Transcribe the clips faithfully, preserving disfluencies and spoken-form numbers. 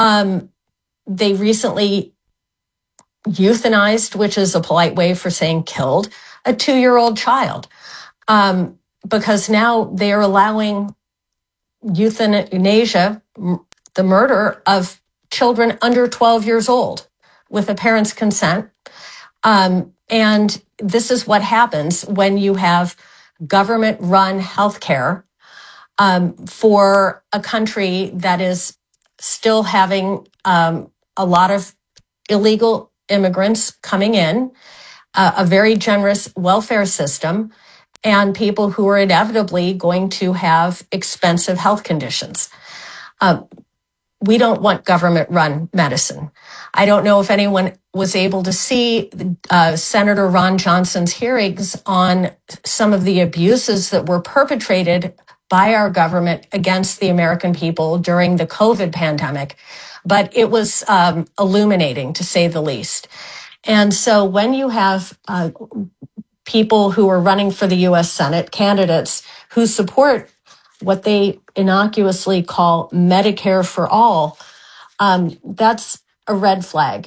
Um, they recently euthanized, which is a polite way for saying killed, a two-year-old child. Um, because now they are allowing euthanasia, the murder of children under twelve years old with a parent's consent. Um, and this is what happens when you have government-run healthcare um, for a country that is still having um, a lot of illegal immigrants coming in, uh, a very generous welfare system, and people who are inevitably going to have expensive health conditions. Uh, we don't want government-run medicine. I don't know if anyone was able to see uh, Senator Ron Johnson's hearings on some of the abuses that were perpetrated by our government against the American people during the COVID pandemic, but it was um, illuminating, to say the least. And so when you have uh, people who are running for the U S Senate, candidates who support what they innocuously call Medicare for all, um, that's a red flag.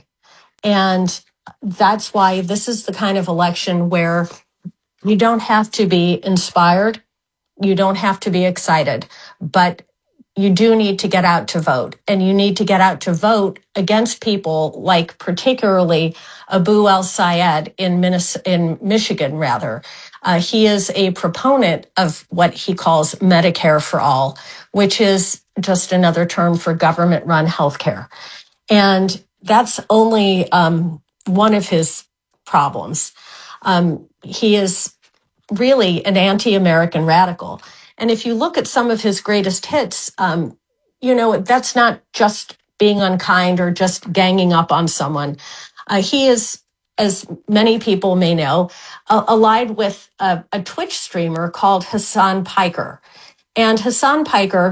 And that's why this is the kind of election where you don't have to be inspired, you don't have to be excited, but you do need to get out to vote. And you need to get out to vote against people like particularly Abu El-Sayed in, Minnesota, in Michigan, rather. Uh, he is a proponent of what he calls Medicare for all, which is just another term for government-run healthcare. And that's only um, one of his problems. Um, he is really an anti-American radical. And if you look at some of his greatest hits, um, you know, that's not just being unkind or just ganging up on someone. Uh, he is, as many people may know, uh, allied with a, a Twitch streamer called Hassan Piker. And Hassan Piker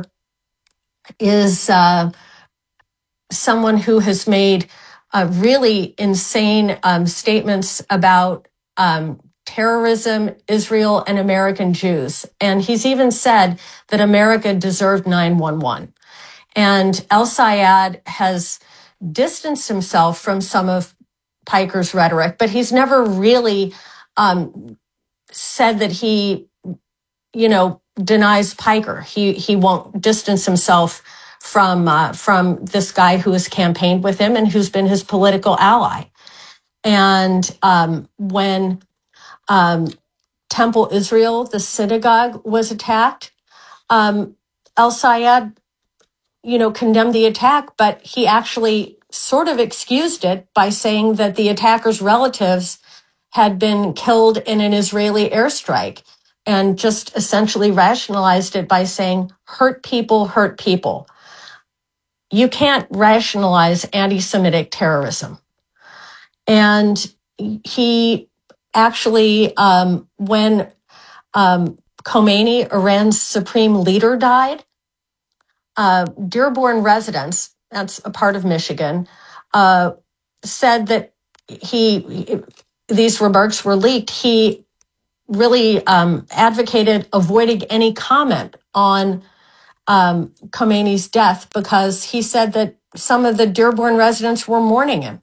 is uh, someone who has made uh, really insane um, statements about um, terrorism, Israel, and American Jews. And he's even said that America deserved nine one one. And El-Sayed has distanced himself from some of Piker's rhetoric, but he's never really um, said that he, you know, denies Piker. He he won't distance himself from uh, from this guy who has campaigned with him and who's been his political ally. And um, when um, Temple Israel, the synagogue, was attacked, um, El-Sayed, you know, condemned the attack, but he actually sort of excused it by saying that the attackers' relatives had been killed in an Israeli airstrike, and just essentially rationalized it by saying, hurt people, hurt people. You can't rationalize anti-Semitic terrorism. And he actually, um, when um, Khomeini, Iran's supreme leader, died, uh, Dearborn residents, that's a part of Michigan, uh, said that he, these remarks were leaked. He really um, advocated avoiding any comment on um, Khomeini's death because he said that some of the Dearborn residents were mourning him.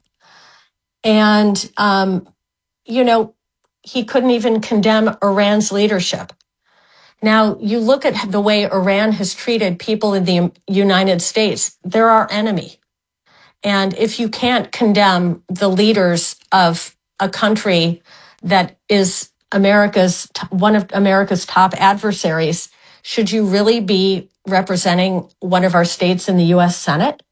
And, um, you know, he couldn't even condemn Iran's leadership. Now, you look at the way Iran has treated people in the United States, they're our enemy. And if you can't condemn the leaders of a country that is America's, one of America's top adversaries, should you really be representing one of our states in the U S Senate?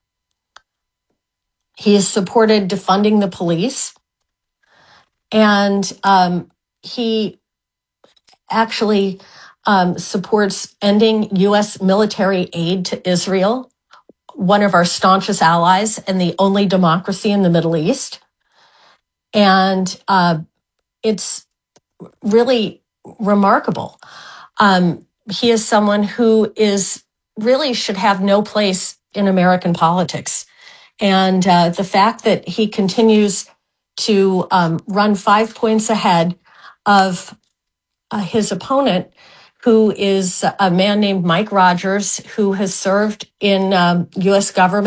He has supported defunding the police. And um, he actually um, supports ending U S military aid to Israel, one of our staunchest allies and the only democracy in the Middle East. And uh, it's really remarkable. Um, he is someone who is really should have no place in American politics. And uh, the fact that he continues to um, run five points ahead of uh, his opponent, who is a man named Mike Rogers, who has served in um, U S government